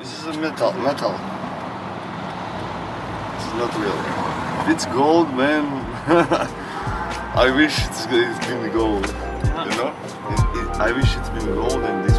This is a metal. This is not real. If it's gold, man, I wish it's been gold. You know? I wish it's been gold and